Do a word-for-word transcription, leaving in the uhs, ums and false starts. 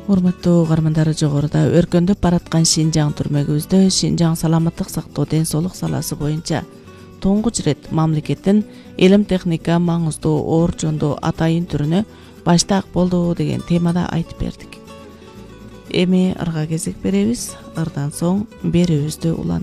Урматтуу угармандар, жогоруда өркөндөп бараткан Шинжаң түрмөгүбүздө Шинжаң саламаттык сактоо ден соолук саласы боюнча тоңгуч ирет мамлекеттин илим техника маңыздуу оор жонду атайын түрүнө баштаак болду деген темада айтып бердик. Эми ырга кезек беребиз. Ырдан соң берүүбүздү улантабыз.